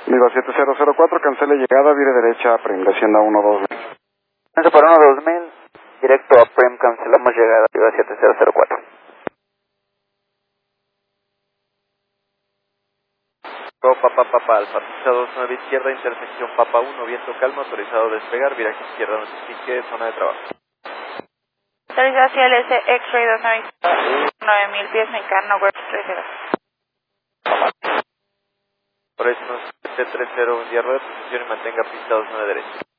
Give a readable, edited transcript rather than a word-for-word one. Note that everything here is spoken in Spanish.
Viva 7004, cancele llegada, vire derecha a Prim, descienda 12000. Descenso para 12000, directo a Prim, cancelamos llegada, Viva 7004. Papa, Alfa, pista 29 izquierda, intersección Papa 1, viento calma, autorizado a despegar, viraje izquierda, notifique, zona de trabajo. Autorizado hacia el S, X-Ray 9000 pies, mexicano, West 30. Por eso, 730, un día de posición y mantenga pista 29 derecha.